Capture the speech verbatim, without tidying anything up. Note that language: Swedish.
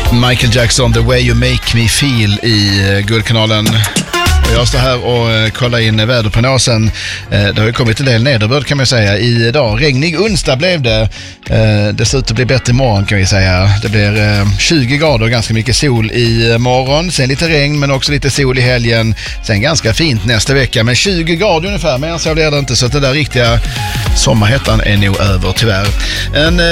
Michael Jackson, The Way You Make Me Feel i Guldkanalen. Och jag står här och kollar in väderprognosen. Det har ju kommit en del nederbörd kan man säga idag. Regnig onsdag blev det. Det ser ut att bli bättre imorgon kan vi säga. Det blir tjugo grader och ganska mycket sol i morgon. Sen lite regn men också lite sol i helgen. Sen ganska fint nästa vecka. Men tjugo grader ungefär. Men så blir det inte så att det där riktiga sommarhettan är nog över tyvärr. En